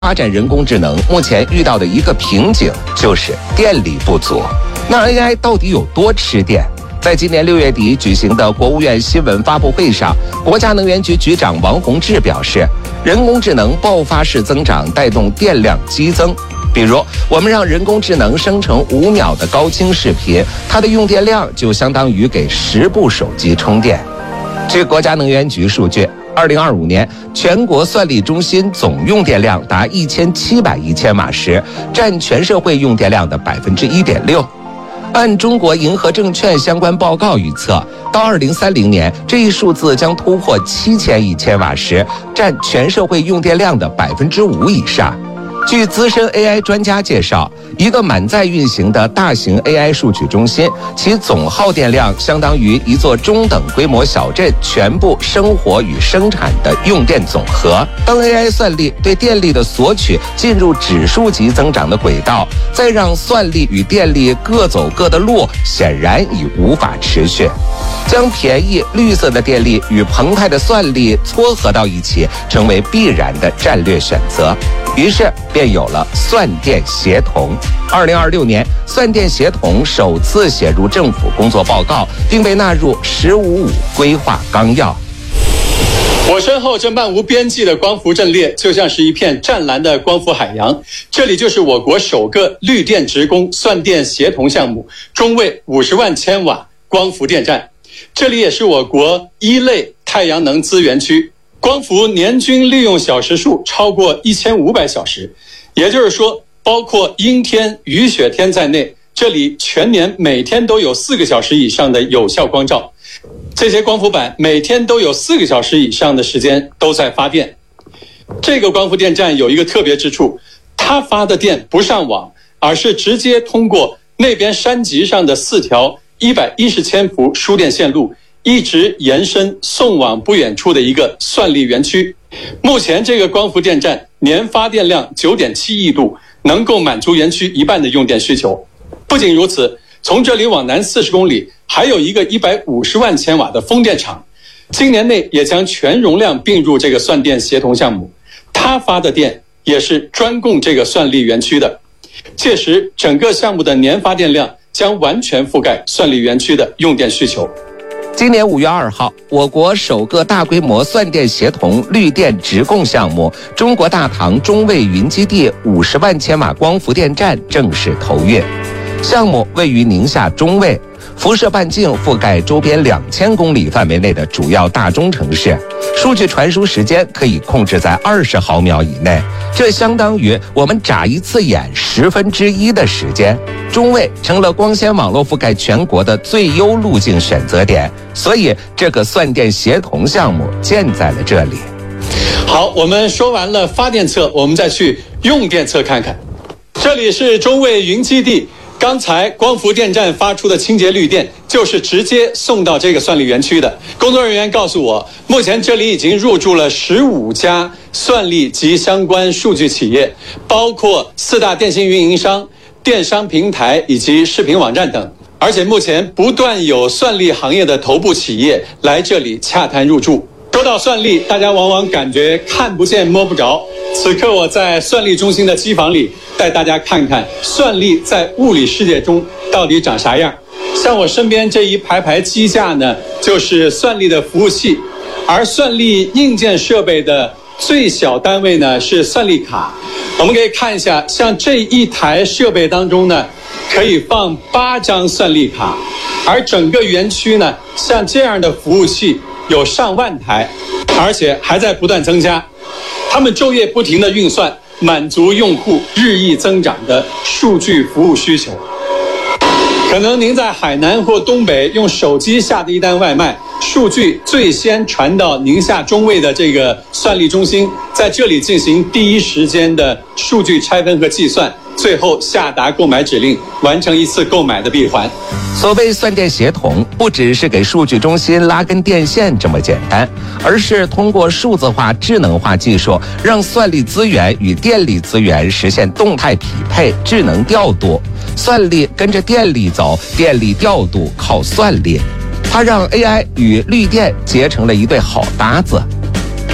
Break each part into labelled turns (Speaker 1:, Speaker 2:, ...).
Speaker 1: 发展人工智能目前遇到的一个瓶颈就是电力不足。那 AI 到底有多吃电？在今年6月底举行的国务院新闻发布会上，国家能源局局长王洪志表示，人工智能爆发式增长带动电量激增。比如，我们让人工智能生成5秒的高清视频，它的用电量就相当于给10部手机充电。据国家能源局数据，2025年全国算力中心总用电量达1700亿千瓦时，占全社会用电量的1.6%。按中国银河证券相关报告预测，到2030年，这一数字将突破7000亿千瓦时，占全社会用电量的5%以上。据资深 AI 专家介绍，一个满载运行的大型 AI 数据中心，其总耗电量相当于一座中等规模小镇全部生活与生产的用电总和。当 AI 算力对电力的索取进入指数级增长的轨道，再让算力与电力各走各的路，显然已无法持续。将便宜绿色的电力与澎湃的算力撮合到一起，成为必然的战略选择。于是便有了算电协同。2026年，算电协同首次写入政府工作报告，并被纳入“15+5”规划纲要。
Speaker 2: 我身后这漫无边际的光伏阵列，就像是一片湛蓝的光伏海洋。这里就是我国首个绿电直供算电协同项目——中卫50万千瓦光伏电站。这里也是我国1类太阳能资源区，光伏年均利用小时数超过1500小时，也就是说，包括阴天、雨雪天在内，这里全年每天都有4个小时以上的有效光照。这些光伏板每天都有4个小时以上的时间都在发电。这个光伏电站有一个特别之处，它发的电不上网，而是直接通过那边山脊上的4条110千伏输电线路，一直延伸送往不远处的一个算力园区。目前这个光伏电站年发电量9.7亿度，能够满足园区1半的用电需求。不仅如此，从这里往南40公里还有一个150万千瓦的风电场，今年内也将全容量并入这个算电协同项目，它发的电也是专供这个算力园区的。届时整个项目的年发电量将完全覆盖算力园区的用电需求。
Speaker 1: 今年5月2号，我国首个大规模算电协同绿电直供项目——中国大唐中卫云基地50万千瓦光伏电站正式投运。项目位于宁夏中卫，辐射半径覆盖周边2000公里范围内的主要大中城市，数据传输时间可以控制在20毫秒以内，这相当于我们眨一次眼1/10的时间。中卫成了光纤网络覆盖全国的最优路径选择点，所以这个算电协同项目建在了这里。
Speaker 2: 好，我们说完了发电侧，我们再去用电侧看看。这里是中卫云基地，刚才光伏电站发出的清洁绿电就是直接送到这个算力园区的。工作人员告诉我，目前这里已经入驻了15家算力及相关数据企业，包括4大电信运营商、电商平台以及视频网站等。而且目前不断有算力行业的头部企业来这里洽谈入驻。说到算力，大家往往感觉看不见摸不着。此刻我在算力中心的机房里，带大家看看算力在物理世界中到底长啥样。像我身边这一排排机架呢，就是算力的服务器，而算力硬件设备的最小单位呢是算力卡。我们可以看一下，像这一台设备当中呢，可以放8张算力卡，而整个园区呢，像这样的服务器有上万台，而且还在不断增加。他们昼夜不停地运算，满足用户日益增长的数据服务需求。可能您在海南或东北用手机下的一单外卖，数据最先传到宁夏中卫的这个算力中心，在这里进行第一时间的数据拆分和计算，最后下达购买指令，完成一次购买的闭环。
Speaker 1: 所谓算电协同，不只是给数据中心拉根电线这么简单，而是通过数字化、智能化技术，让算力资源与电力资源实现动态匹配、智能调度。算力跟着电力走，电力调度靠算力，它让 AI 与绿电结成了一对好搭子。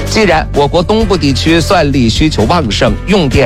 Speaker 1: 既然我国东部地区算力需求旺盛，用电